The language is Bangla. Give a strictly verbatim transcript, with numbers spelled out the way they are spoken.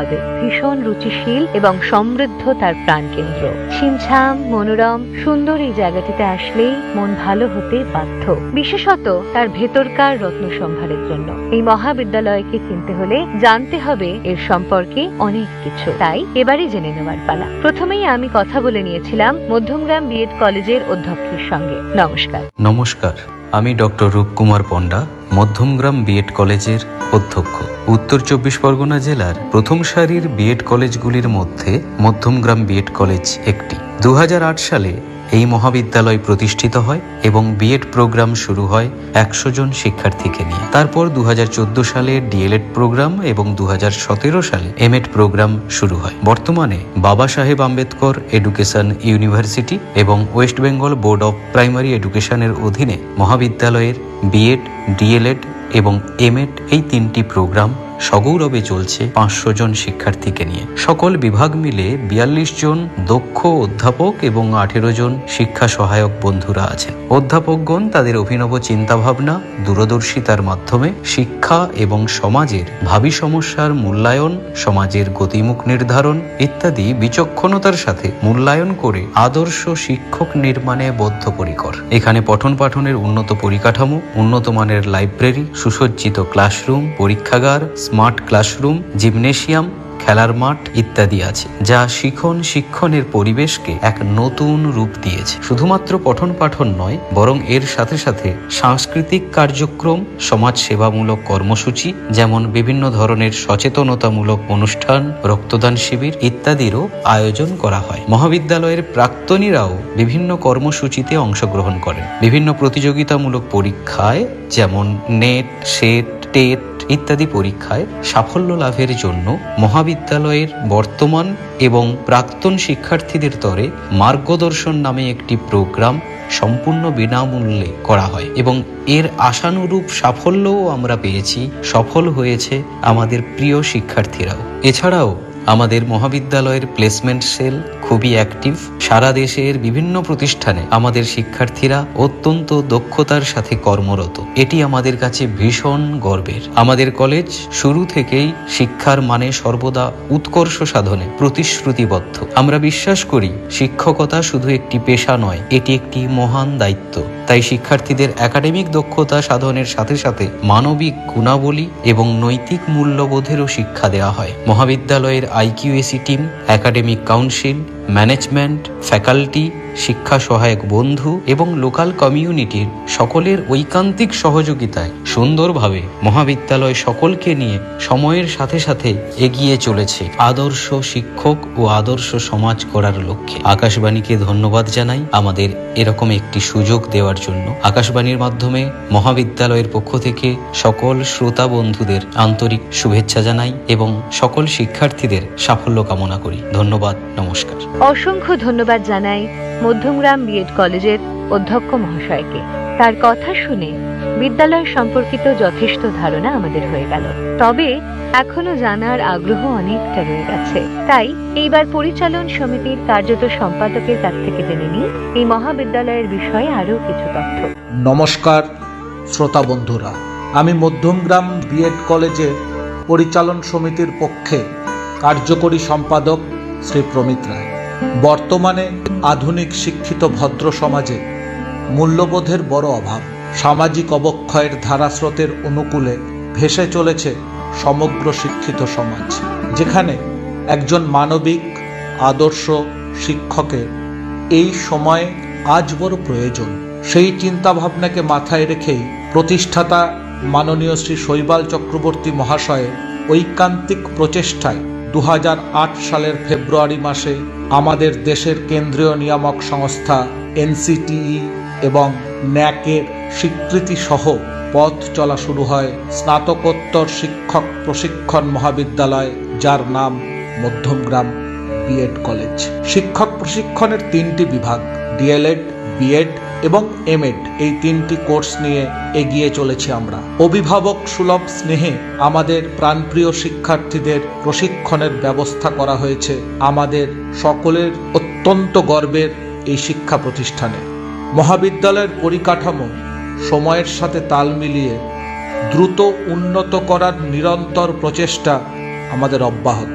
ভীষণ রুচিশীল এবং সমৃদ্ধ তার প্রাণকেন্দ্র। ছিমছাম মনোরম সুন্দর এই জায়গাটিতে আসলেই মন ভালো হতে বাধ্য, বিশেষত তার ভেতরকার রত্ন সম্ভারের জন্য। এই মহাবিদ্যালয়কে চিনতে হলে জানতে হবে এর সম্পর্কে অনেক কিছু, তাই এবারে জেনে নেওয়ার পালা। প্রথমেই আমি কথা বলে নিয়েছিলাম মধ্যমগ্রাম বিএড কলেজের অধ্যক্ষের সঙ্গে। নমস্কার। নমস্কার, আমি ডক্টর রূপকুমার পণ্ডা, মধ্যমগ্রাম বিএড কলেজের অধ্যক্ষ। উত্তর চব্বিশ পরগনা জেলার প্রথম সারির বিএড কলেজগুলির মধ্যে মধ্যমগ্রাম বিএড কলেজ একটি। দু হাজার আট সালে এই মহাবিদ্যালয় প্রতিষ্ঠিত হয় এবং বিএড প্রোগ্রাম শুরু হয় একশো জন শিক্ষার্থীকে নিয়ে। তারপর দু হাজার চোদ্দ সালে ডিএলএড প্রোগ্রাম এবং দু হাজার সতেরো সালে এমএড প্রোগ্রাম শুরু হয়। বর্তমানে বাবা সাহেব আম্বেদকর এডুকেশন ইউনিভার্সিটি এবং West Bengal board of primary এডুকেশনের অধীনে মহাবিদ্যালয়ের বিএড, ডিএলএড এবং এমএড এই তিনটি প্রোগ্রাম সগৌরবে চলছে পাঁচশো জন শিক্ষার্থীকে নিয়ে। সকল বিভাগ মিলে বিয়াল্লিশ জন দক্ষ অধ্যাপক এবং আঠেরো জন শিক্ষা সহায়ক বন্ধুরা আছেন। অধ্যাপকগণ তাদের অভিনব চিন্তাভাবনা, দূরদর্শিতার মাধ্যমে শিক্ষা এবং সমাজের ভাবি সমস্যার মূল্যায়ন, সমাজের গতিমুখ নির্ধারণ ইত্যাদি বিচক্ষণতার সাথে মূল্যায়ন করে আদর্শ শিক্ষক নির্মাণে বদ্ধপরিকর। এখানে পঠন পাঠনের উন্নত পরিকাঠামো, উন্নত মানের লাইব্রেরি, সুসজ্জিত ক্লাসরুম, পরীক্ষাগার, স্মার্ট ক্লাসরুম, জিমনেশিয়াম, খেলার মাঠ ইত্যাদি আছে, যা শিখন শিক্ষণের পরিবেশকে এক নতুন রূপ দিয়েছে। শুধুমাত্র পঠন পাঠন নয়, বরং এর সাথে সাথে সাংস্কৃতিক কার্যক্রম, সমাজ সেবামূলক কর্মসূচি যেমন বিভিন্ন ধরনের সচেতনতামূলক অনুষ্ঠান, রক্তদান শিবির ইত্যাদিরও আয়োজন করা হয়। মহাবিদ্যালয়ের প্রাক্তনীরাও বিভিন্ন কর্মসূচিতে অংশগ্রহণ করেন। বিভিন্ন প্রতিযোগিতামূলক পরীক্ষায় যেমন নেট, সেট, টেট ইত্যাদি পরীক্ষায় সাফল্য লাভের জন্য মহাবিদ্যালয়ের বর্তমান এবং প্রাক্তন শিক্ষার্থীদের তরে মার্গদর্শন নামে একটি প্রোগ্রাম সম্পূর্ণ বিনামূল্যে করা হয় এবং এর আশানুরূপ সাফল্যও আমরা পেয়েছি। সফল হয়েছে আমাদের প্রিয় শিক্ষার্থীরাও। এছাড়াও আমাদের মহাবিদ্যালয়ের প্লেসমেন্ট সেল খুবই অ্যাক্টিভ। সারা দেশের বিভিন্ন প্রতিষ্ঠানে আমাদের শিক্ষার্থীরা অত্যন্ত দক্ষতার সাথে কর্মরত। এটি আমাদের কাছে ভীষণ গর্বের। আমাদের কলেজ শুরু থেকেই শিক্ষার মানে সর্বদা উৎকর্ষ সাধনে প্রতিশ্রুতিবদ্ধ। আমরা বিশ্বাস করি শিক্ষকতা শুধু একটি পেশা নয়, এটি একটি মহান দায়িত্ব। তাই শিক্ষার্থীদের একাডেমিক দক্ষতা সাধনের সাথে সাথে মানবিক গুণাবলী এবং নৈতিক মূল্যবোধেরও শিক্ষা দেওয়া হয়। মহাবিদ্যালয়ের IQAC team, academic council, management, faculty, শিক্ষা সহায়ক বন্ধু এবং লোকাল কমিউনিটির সকলের ঐকান্তিক সহযোগিতায় সুন্দরভাবে মহাবিদ্যালয় সকলকে নিয়ে সময়ের সাথে সাথে এগিয়ে চলেছে আদর্শ শিক্ষক ও আদর্শ সমাজ গড়ার লক্ষ্যে। আকাশবাণীকে ধন্যবাদ জানাই আমাদের এরকম একটি সুযোগ দেওয়ার জন্য। আকাশবাণীর মাধ্যমে মহাবিদ্যালয়ের পক্ষ থেকে সকল শ্রোতা বন্ধুদের আন্তরিক শুভেচ্ছা জানাই এবং সকল শিক্ষার্থীদের সাফল্য কামনা করি। ধন্যবাদ, নমস্কার। অসংখ্য ধন্যবাদ জানাই মধ্যমগ্রাম বিএড কলেজের অধ্যক্ষ মহাশয়কে। তার কথা শুনে বিদ্যালয় সম্পর্কিত যথেষ্ট ধারণা আমাদের হয়ে গেল, তবে এখনো জানার আগ্রহ অনেকটা রয়ে গেছে। তাই এইবার পরিচালন সমিতির কার্যত সম্পাদকের কাছ থেকে জেনে নিই এই মহাবিদ্যালয়ের বিষয়ে আরো কিছু তথ্য। নমস্কার শ্রোতা বন্ধুরা, আমি মধ্যমগ্রাম বিএড কলেজের পরিচালন সমিতির পক্ষে কার্যকরী সম্পাদক শ্রী প্রমিত রায়। বর্তমানে আধুনিক শিক্ষিত ভদ্র সমাজে মূল্যবোধের বড় অভাব। সামাজিক অবক্ষয়ের ধারাস্রোতের অনুকূলে ভেসে চলেছে সমগ্র শিক্ষিত সমাজ, যেখানে একজন মানবিক আদর্শ শিক্ষকের এই সময়ে আজ বড় প্রয়োজন। সেই চিন্তাভাবনাকে মাথায় রেখেই প্রতিষ্ঠাতা মাননীয় শ্রী শৈবাল চক্রবর্তী মহাশয়ের ঐকান্তিক প্রচেষ্টায় দু হাজার আট সালের ফেব্রুয়ারি মাসে আমাদের দেশের কেন্দ্রীয় নিয়ামক সংস্থা এনসিটিই এবং ন্যাকের স্বীকৃতি সহ পথ চলা শুরু হয় স্নাতকোত্তর শিক্ষক প্রশিক্ষণ মহাবিদ্যালয়, যার নাম মধ্যমগ্রাম বিএড কলেজ। শিক্ষক প্রশিক্ষণের তিনটি বিভাগ, ডিএলএড, বিএড এবং এমএড, এই তিনটি কোর্স নিয়ে এগিয়ে চলেছি আমরা। অভিভাবক সুলভ স্নেহে আমাদের প্রাণপ্রিয় শিক্ষার্থীদের প্রশিক্ষণের ব্যবস্থা করা হয়েছে আমাদের সকলের অত্যন্ত গর্বের এই শিক্ষা প্রতিষ্ঠানে। মহাবিদ্যালয়ের পরিকাঠামো সময়ের সাথে তাল মিলিয়ে দ্রুত উন্নত করার নিরন্তর প্রচেষ্টা আমাদের অব্যাহত।